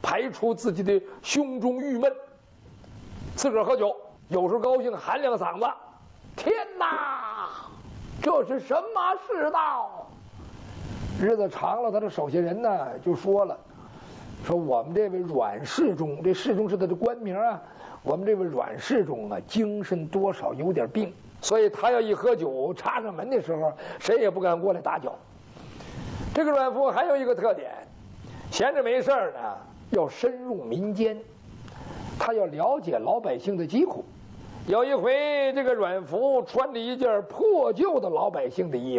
排除自己的胸中郁闷，自个儿喝酒，有时高兴喊两嗓子：“天哪，这是什么世道？”日子长了，他的手下人呢就说了：“说我们这位阮侍中，这侍中是他的官名啊。我们这位阮侍中啊，精神多少有点病，所以他要一喝酒插上门的时候，谁也不敢过来打搅。这个阮福还有一个特点，闲着没事呢，要深入民间，他要了解老百姓的疾苦。有一回，这个阮福穿着一件破旧的老百姓的衣服。